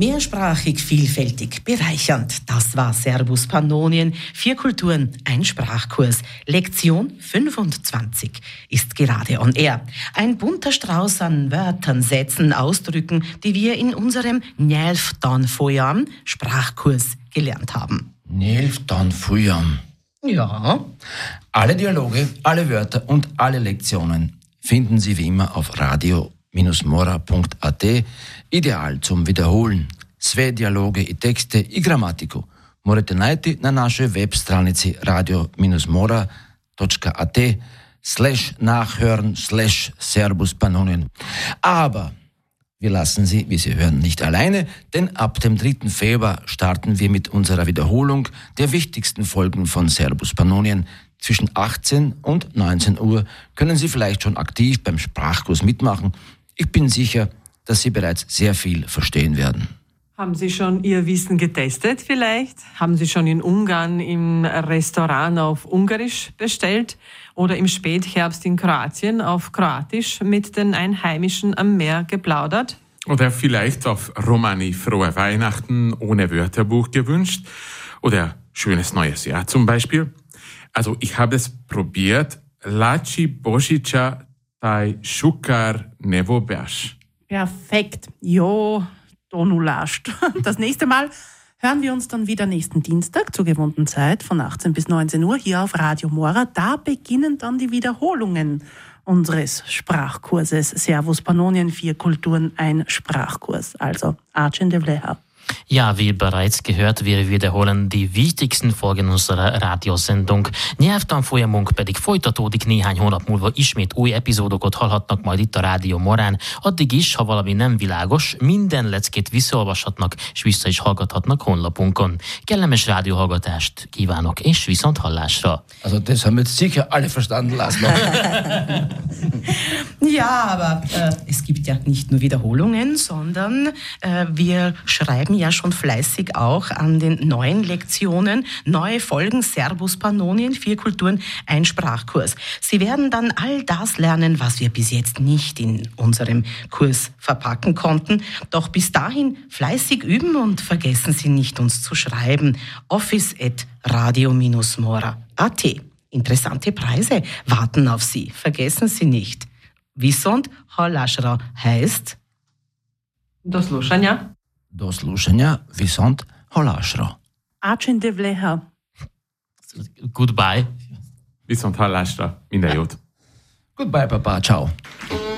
Mehrsprachig, vielfältig, bereichernd. Das war Servus Pannonien. 4 Kulturen, ein Sprachkurs. Lektion 25 ist gerade on air. Ein bunter Strauß an Wörtern, Sätzen, Ausdrücken, die wir in unserem Njälftan Fojam Sprachkurs gelernt haben. Njälftan Fojam. Ja. Alle Dialoge, alle Wörter und alle Lektionen finden Sie wie immer auf radio-mora.at, ideal zum Wiederholen. Sve dialoge i tekste i gramatiku morate najti na našoj web stranici radio-mora.at/nachhören/Servus Pannonien. Aber wir lassen Sie, wie Sie hören, nicht alleine, denn ab dem 3. Februar starten wir mit unserer Wiederholung der wichtigsten Folgen von Servus Pannonien. Zwischen 18 und 19 Uhr können Sie vielleicht schon aktiv beim Sprachkurs mitmachen. Ich bin sicher, dass Sie bereits sehr viel verstehen werden. Haben Sie schon Ihr Wissen getestet vielleicht? Haben Sie schon in Ungarn im Restaurant auf Ungarisch bestellt? Oder im Spätherbst in Kroatien auf Kroatisch mit den Einheimischen am Meer geplaudert? Oder vielleicht auf Romani frohe Weihnachten ohne Wörterbuch gewünscht? Oder schönes neues Jahr zum Beispiel? Also ich habe es probiert. Laci Božića taj šukar ne vobjaš. Perfekt. Jo, du lasst. Das nächste Mal hören wir uns dann wieder nächsten Dienstag zur gewohnten Zeit von 18 bis 19 Uhr hier auf Radio Mora. Da beginnen dann die Wiederholungen unseres Sprachkurses Servus Pannonien, 4 Kulturen, ein Sprachkurs. Also, Arjen de Vleha. Ja, wie bereits gehört, wir wiederholen die wichtigsten Folgen unserer Radiosendung. Nyelvtanfolyamunk pedig folytatódik, néhány hónap múlva ismét új epizódokat hallhatnak majd itt a Rádió Morán. Addig is, ha valami nem világos, minden leckét visszaolvashatnak, és vissza is hallgathatnak honlapunkon. Kellemes rádióhallgatást kívánok, és viszont hallásra. Also das haben jetzt sicher alle verstanden, Laszlo. Ja, aber es gibt ja nicht nur Wiederholungen, sondern wir schreiben ja schon fleißig auch an den neuen Lektionen, neue Folgen Servus Pannonien, 4 Kulturen, ein Sprachkurs. Sie werden dann all das lernen, was wir bis jetzt nicht in unserem Kurs verpacken konnten. Doch bis dahin fleißig üben und vergessen Sie nicht, uns zu schreiben. office@radio-mora.at. Interessante Preise warten auf Sie. Vergessen Sie nicht. Visont hallásra heißt Do slušanja. Do slušanja, visont hallásra. Arjen de Vleha. Goodbye. Viszont hallásra. Minden jót. Goodbye, Papa. Ciao.